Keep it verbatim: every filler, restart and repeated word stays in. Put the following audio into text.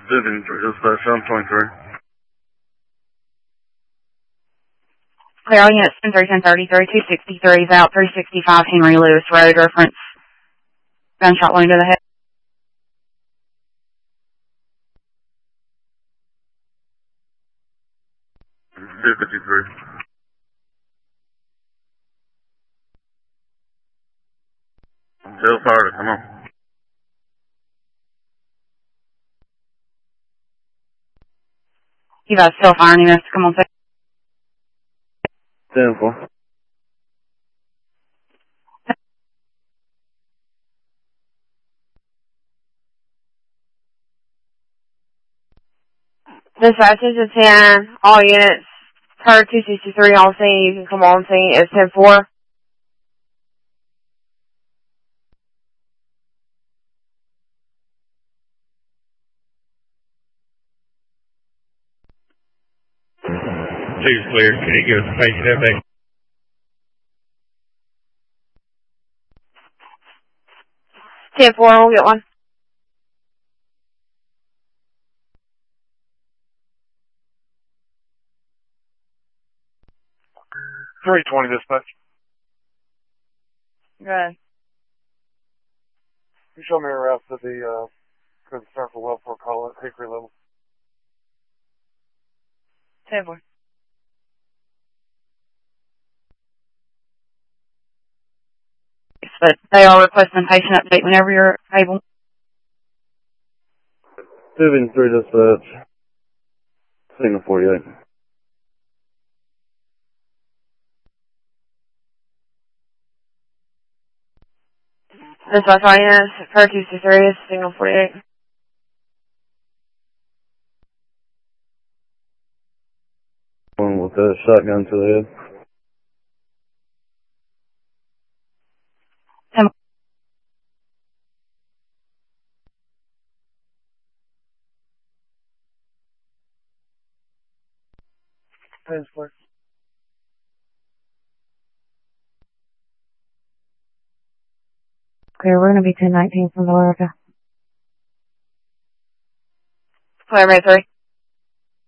Vivian three, dispatch, seven twenty-three. Clear all units ten thirty, ten thirty-three, two sixty-three is out, three sixty-five Henry Lewis Road, reference gunshot wound to the head. two fifty-three. Still fired, come on. You guys still firing him, come on, ten four. Dispatch is a ten, all units, per two sixty-three on scene, you can come on scene, it's ten four. Two's clear, can you give us a patient update? ten four, we'll get one. three twenty, dispatch. Good. You show me a route to the, uh, concern for welfare call at Hickory level. ten four. But they are requesting patient update whenever you're able. Vivian three, dispatch. Signal forty-eight. Dispatch all units, per two sixty-three is signal forty-eight. One with a shotgun to the head. Transport. Okay, we're going to be ten nineteen from Valerica. Clear, May three.